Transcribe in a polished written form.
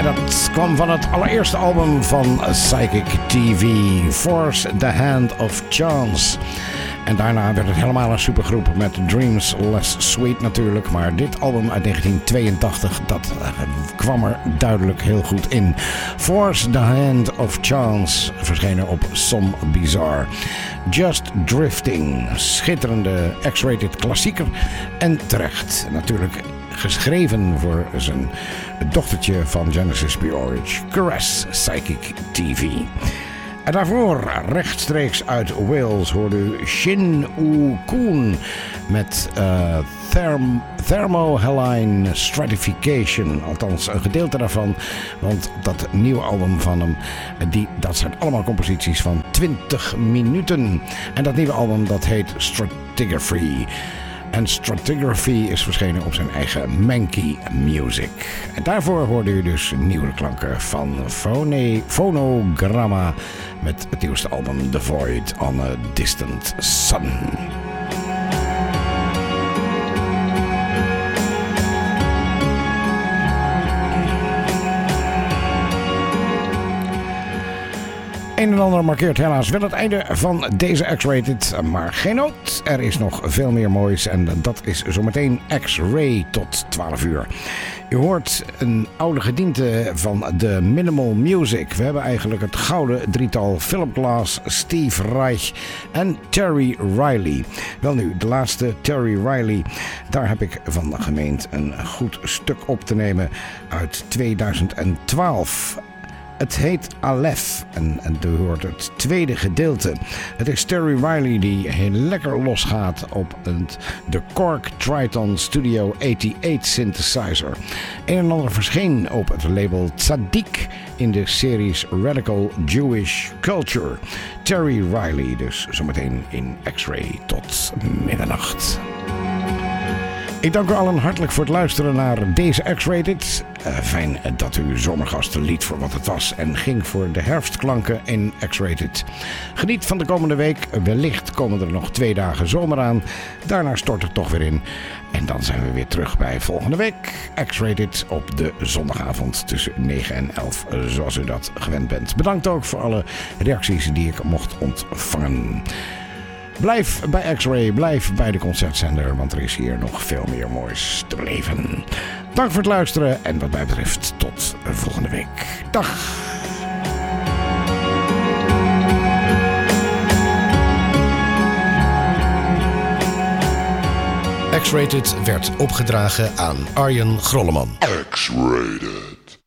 Dat kwam van het allereerste album van Psychic TV, Force the Hand of Chance. En daarna werd het helemaal een supergroep met Dreams Less Sweet natuurlijk. Maar dit album uit 1982, dat kwam er duidelijk heel goed in. Force the Hand of Chance, verschenen op Some Bizarre. Just Drifting, schitterende X-rated klassieker. En terecht, natuurlijk geschreven voor zijn dochtertje van Genesis P-Orridge, Caress Psychic TV. En daarvoor, rechtstreeks uit Wales, hoorde u Shin Oo Koon met Thermohaline Stratification. Althans, een gedeelte daarvan. Want dat nieuwe album van hem, dat zijn allemaal composities van 20 minuten. En dat nieuwe album, dat heet Stratigraphy. En Stratigraphy is verschenen op zijn eigen Mankey Music. En daarvoor hoorde u dus nieuwe klanken van Phonogramma met het nieuwste album The Void on a Distant Sun. Een en ander markeert helaas wel het einde van deze X-Rated, maar geen nood. Er is nog veel meer moois en dat is zometeen X-Ray tot 12 uur. U hoort een oude gediente van de Minimal Music. We hebben eigenlijk het gouden drietal Philip Glass, Steve Reich en Terry Riley. Wel nu, de laatste, Terry Riley, daar heb ik van gemeend een goed stuk op te nemen uit 2012. Het heet Aleph en u hoort het tweede gedeelte. Het is Terry Riley die heel lekker losgaat op de Korg Triton Studio 88 synthesizer. Een en ander verscheen op het label Tzadik in de series Radical Jewish Culture. Terry Riley dus zometeen in X-Ray tot middernacht. Ik dank u allen hartelijk voor het luisteren naar deze X-Rated. Fijn dat u zomergasten liet voor wat het was en ging voor de herfstklanken in X-Rated. Geniet van de komende week. Wellicht komen er nog 2 dagen zomer aan. Daarna stort het toch weer in. En dan zijn we weer terug bij volgende week. X-Rated op de zondagavond tussen 9 en 11, zoals u dat gewend bent. Bedankt ook voor alle reacties die ik mocht ontvangen. Blijf bij X-Ray, blijf bij de concertzender, want er is hier nog veel meer moois te beleven. Dank voor het luisteren en wat mij betreft tot volgende week. Dag! X-Rated werd opgedragen aan Arjen Grolleman. X-Rated.